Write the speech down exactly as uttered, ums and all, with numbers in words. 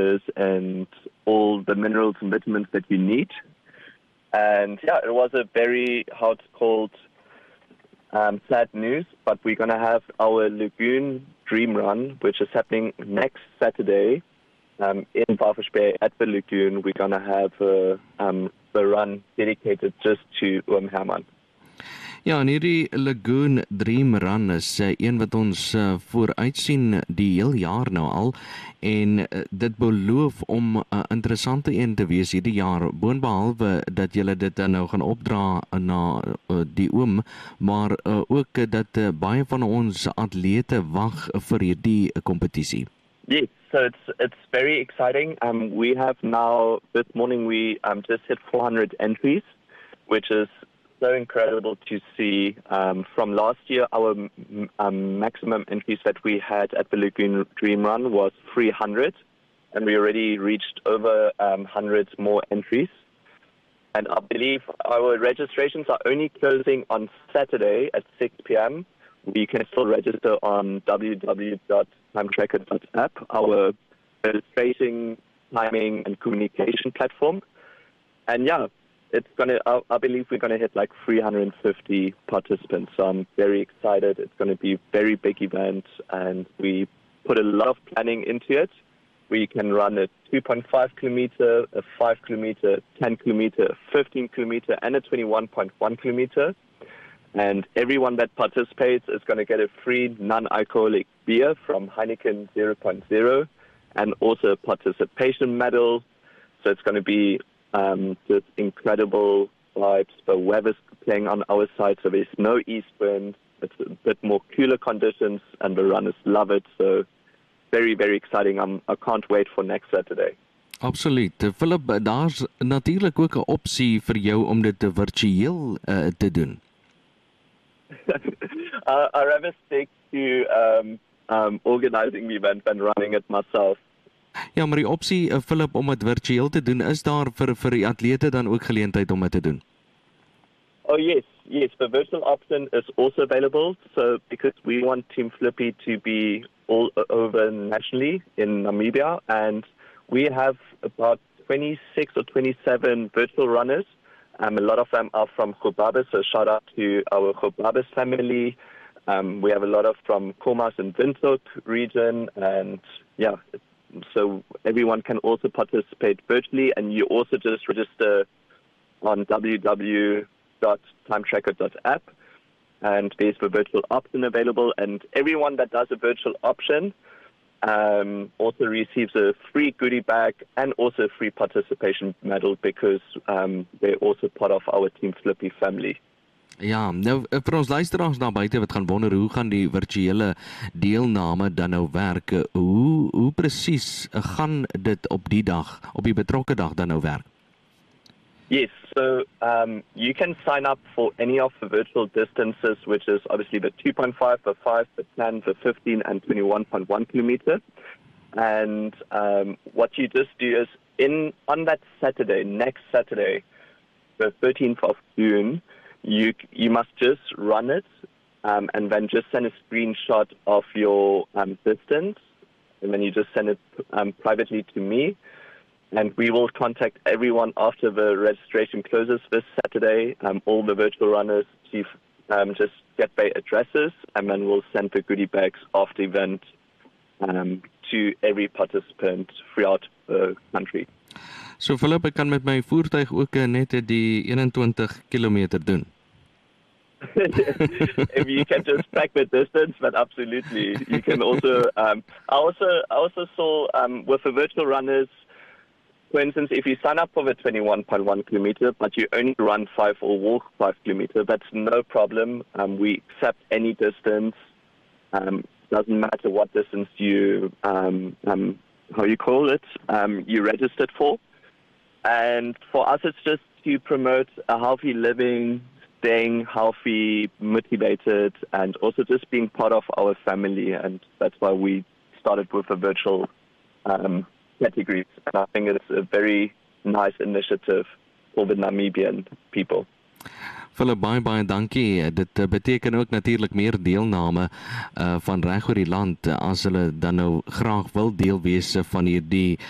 nutrients and all the minerals and vitamins that you need. And yeah, it was a very, how it's called, um, sad news, but we're going to have our Lagoon Dream Run, which is happening next Saturday um, in Walvis Bay at the Lagoon. We're going to have a, um, a run dedicated just to Oom Herman. Ja, en hierdie Lagoon Dream Run is uh, een wat ons uh, vooruitsien die heel jaar nou al en uh, dit beloof om 'n uh, interessante een te wees hierdie jaar, boonbehalwe dat julle dit uh, nou gaan opdra na uh, die oom, maar uh, ook uh, dat uh, baie van ons atlete wag vir hierdie kompetisie. Yes, so it's it's very exciting. Um, we have now, this morning we um, just hit four hundred entries, which is so incredible to see. Um, from last year, our um, maximum entries that we had at the Lagoon Dream Run was three hundred, and we already reached over um, one hundred more entries. And I believe our registrations are only closing on Saturday at six p.m. You can still register on w w w dot time tracker dot app, our registration, timing, and communication platform. And yeah, it's gonna. I, I believe we're gonna hit like three hundred fifty participants. So I'm very excited. It's gonna be a very big event, and we put a lot of planning into it. We can run a two point five kilometer, a five kilometer, ten kilometer, a fifteen kilometer, and a twenty-one point one kilometer. And everyone that participates is going to get a free non-alcoholic beer from Heineken zero point zero, and also a participation medal. So it's going to be Um, just incredible vibes. The weather's playing on our side, so there's no east wind. It's a bit more cooler conditions, and the runners love it. So very, very exciting. I'm, I can't wait for next Saturday. Absoluut. Philip, daar's natuurlik ook 'n opsie vir jou om dit virtueel uh, te doen. uh, I rather stick to um, um, organizing the event than running it myself. Ja, maar die opsie, uh, Philip, om dit virtueel te doen, is daar vir vir die atlete dan ook geleentheid om dit te doen? Oh yes, yes, the virtual option is also available. So because we want Team Flippy to be all over nationally in Namibia, and we have about twenty-six or twenty-seven virtual runners. Um, a lot of them are from Gobabis, so shout out to our Gobabis family. Um, we have a lot of from Khomas and Windhoek region, and yeah, so everyone can also participate virtually, and you also just register on w w w dot time tracker dot app, and there's the virtual option available, and everyone that does a virtual option um, also receives a free goodie bag and also a free participation medal because um, they're also part of our Team Flippy family. Ja, nou vir ons luisteraars daar buite wat gaan wonder hoe gaan die virtuele deelname dan nou werk? Hoe hoe presies gaan dit op die dag, op die betrokke dag dan nou werk? Yes, so um, you can sign up for any of the virtual distances, which is obviously the two point five, the five, the ten, the fifteen, and twenty-one point one kilometer. And um, what you just do is in on that Saturday, next Saturday, the thirteenth of June, you you must just run it um, and then just send a screenshot of your um, distance, and then you just send it um, privately to me. And we will contact everyone after the registration closes this Saturday, um, all the virtual runners, to um, just get their addresses, and then we'll send the goodie bags after the event um, to every participant throughout the country. So Philip, ek kan met my voertuig ook net die eenentwintig kilometer doen. If you can just track the distance, but absolutely. You can also, um, I also, I also saw um, with the virtual runners, for instance, if you sign up for the twenty-one point one kilometer, but you only run five or walk five kilometer, that's no problem. Um, we accept any distance. Um, doesn't matter what distance you, um, um, how you call it, um, you registered for. And for us, it's just to promote a healthy living, staying healthy, motivated, and also just being part of our family. And that's why we started with a virtual um, categories. And I think it's a very nice initiative for the Namibian people. Philip, baie baie dankie. Dit beteken ook natuurlik meer deelname uh, van reg oor die land as hulle dan nou graag wil deel wees van hierdie